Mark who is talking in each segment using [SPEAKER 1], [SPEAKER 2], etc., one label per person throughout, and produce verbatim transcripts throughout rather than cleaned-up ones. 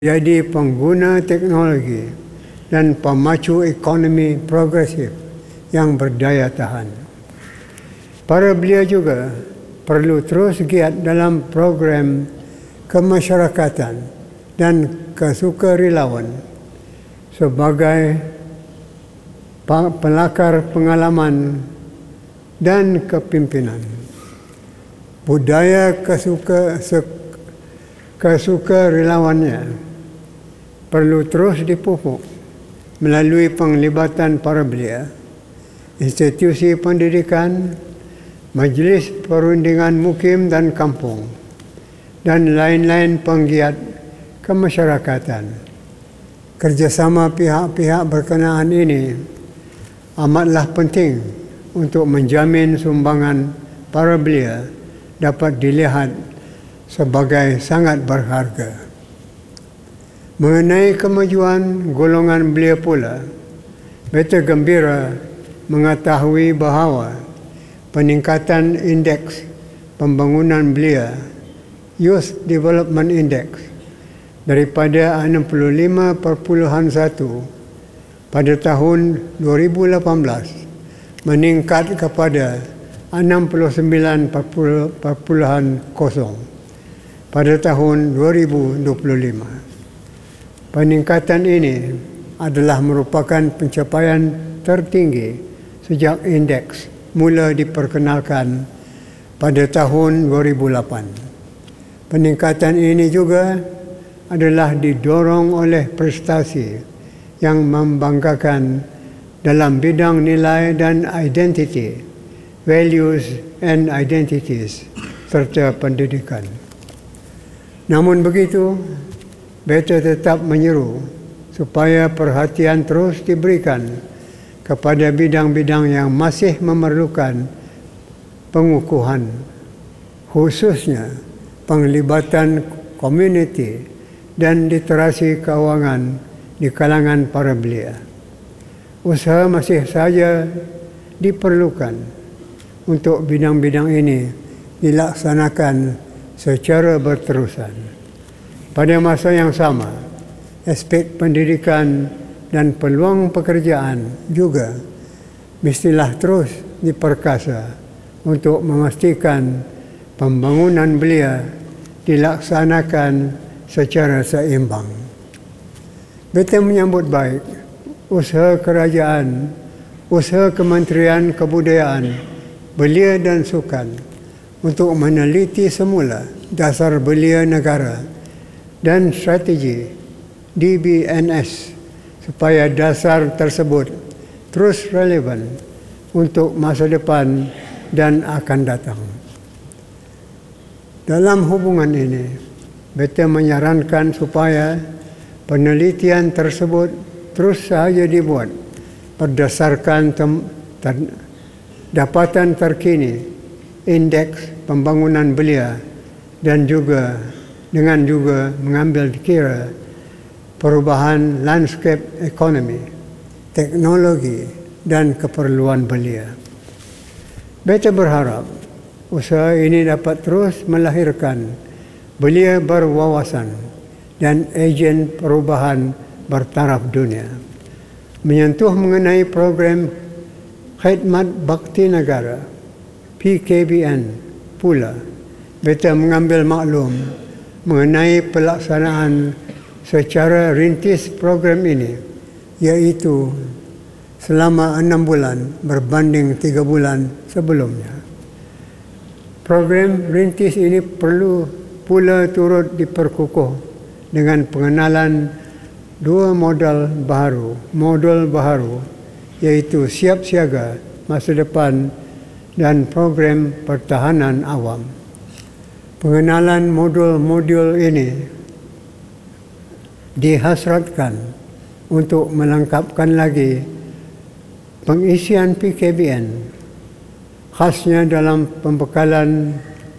[SPEAKER 1] jadi pengguna teknologi dan pemacu ekonomi progresif yang berdaya tahan. Para belia juga perlu terus giat dalam program kemasyarakatan dan kesukarelawan sebagai pelakar pengalaman dan kepimpinan. Budaya kesuka, kesukarelawannya perlu terus dipupuk melalui penglibatan para belia, institusi pendidikan, majlis perundingan mukim dan kampung, dan lain-lain penggiat kemasyarakatan. Kerjasama pihak-pihak berkenaan ini amatlah penting untuk menjamin sumbangan para belia dapat dilihat sebagai sangat berharga. Mengenai kemajuan golongan belia pula, beta gembira mengetahui bahawa peningkatan indeks pembangunan belia, Youth Development Index, daripada enam puluh lima perpuluhan satu pada tahun dua ribu lapan belas meningkat kepada enam puluh sembilan perpuluhan kosong pada tahun dua ribu dua puluh lima. Peningkatan ini adalah merupakan pencapaian tertinggi sejak indeks mula diperkenalkan pada tahun dua ribu lapan. Peningkatan ini juga adalah didorong oleh prestasi yang membanggakan dalam bidang nilai dan identity, values and identities, serta pendidikan. Namun begitu, beta tetap menyeru supaya perhatian terus diberikan kepada bidang-bidang yang masih memerlukan pengukuhan, khususnya penglibatan komuniti dan literasi keuangan di kalangan para belia. Usaha masih saja diperlukan untuk bidang-bidang ini dilaksanakan secara berterusan. Pada masa yang sama, aspek pendidikan dan peluang pekerjaan juga mestilah terus diperkasa untuk memastikan pembangunan belia dilaksanakan secara seimbang. Beta menyambut baik usaha kerajaan, usaha Kementerian Kebudayaan, Belia dan Sukan untuk meneliti semula dasar belia negara dan strategi D B N S supaya dasar tersebut terus relevan untuk masa depan dan akan datang. Dalam hubungan ini, beta menyarankan supaya penelitian tersebut terus sahaja dibuat berdasarkan tem- ter- dapatan terkini indeks pembangunan belia dan juga dengan juga mengambil kira perubahan landscape ekonomi, teknologi dan keperluan belia. Beta berharap usaha ini dapat terus melahirkan belia berwawasan dan ejen perubahan bertaraf dunia. Menyentuh mengenai program Khidmat Bakti Negara P K B N pula, beta mengambil maklum mengenai pelaksanaan secara rintis program ini, iaitu selama enam bulan berbanding tiga bulan sebelumnya. Program rintis ini perlu pula turut diperkukuh dengan pengenalan dua modal baharu, modul baharu iaitu siap siaga masa depan dan program pertahanan awam. Pengenalan modul-modul ini dihasratkan untuk melengkapkan lagi pengisian P K B N, khasnya dalam pembekalan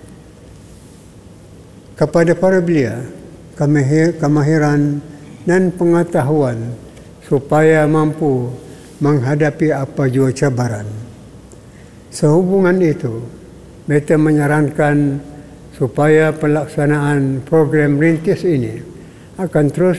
[SPEAKER 1] kepada para belia, kemahiran dan pengetahuan supaya mampu menghadapi apa jua cabaran. Sehubungan itu, beta menyarankan supaya pelaksanaan program rintis ini akan terus